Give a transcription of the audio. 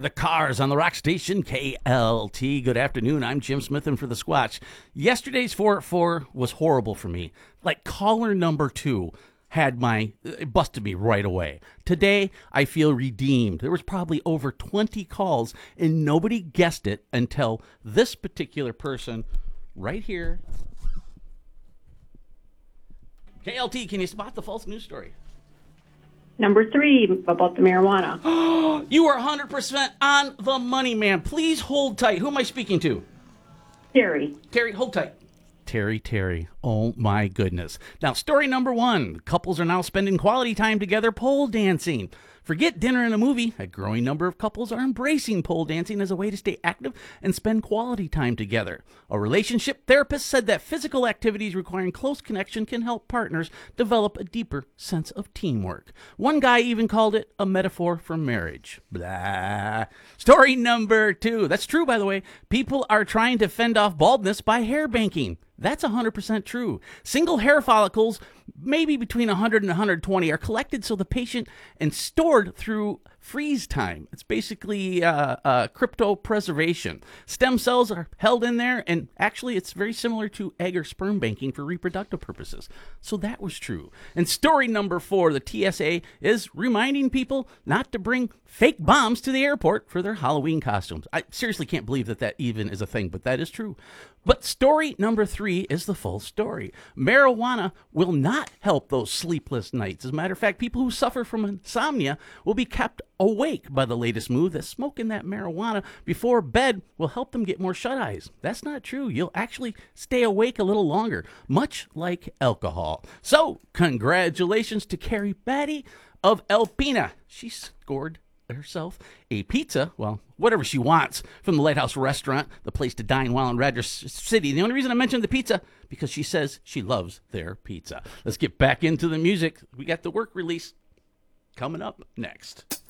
The Cars on the Rock Station, KLT. Good afternoon. I'm Jim Smith, and for the Squatch. Yesterday's 4 at 4 was horrible for me. Like, caller number 2 it busted me right away. Today, I feel redeemed. There was probably over 20 calls, and nobody guessed it until this particular person right here. KLT, can you spot the false news story? Number 3, about the marijuana. You are 100% on the money, man. Please hold tight. Who am I speaking to? Terry. Terry, hold tight. Terry. Oh, my goodness. Now, story number 1. Couples are now spending quality time together pole dancing. Forget dinner and a movie. A growing number of couples are embracing pole dancing as a way to stay active and spend quality time together. A relationship therapist said that physical activities requiring close connection can help partners develop a deeper sense of teamwork. One guy even called it a metaphor for marriage. Blah. Story number 2. That's true, by the way. People are trying to fend off baldness by hair banking. That's 100% true. Single hair follicles, maybe between 100 and 120, are collected so the patient and stored through freeze time. It's basically cryptopreservation. Stem cells are held in there, and actually it's very similar to egg or sperm banking for reproductive purposes. So that was true. And story number 4, the TSA is reminding people not to bring fake bombs to the airport for their Halloween costumes. I seriously can't believe that even is a thing, but that is true. But story number 3 is the full story. Marijuana will not help those sleepless nights. As a matter of fact, people who suffer from insomnia will be kept awake by the latest move that smoking that marijuana before bed will help them get more shut-eyes. That's not true. You'll actually stay awake a little longer, much like alcohol. So, congratulations to Carrie Batty of Alpena. She scored herself a pizza, well, whatever she wants, from the Lighthouse Restaurant, the place to dine while in Rogers City. The only reason I mentioned the pizza, because she says she loves their pizza. Let's get back into the music. We got the work release coming up next.